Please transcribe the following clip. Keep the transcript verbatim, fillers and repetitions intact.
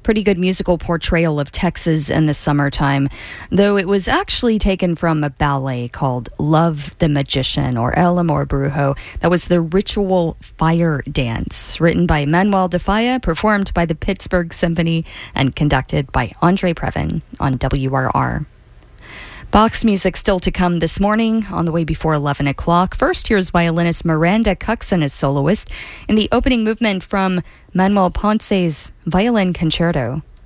Pretty good musical portrayal of Texas in the summertime, though it was actually taken from a ballet called Love the Magician, or El Amor Brujo. That was the ritual fire dance, written by Manuel de Falla, performed by the Pittsburgh Symphony, and conducted by Andre Previn on W R R. Bach's music still to come this morning, on the way before eleven o'clock. First, here's violinist Miranda Cuxon as soloist in the opening movement from Manuel Ponce's Violin Concerto.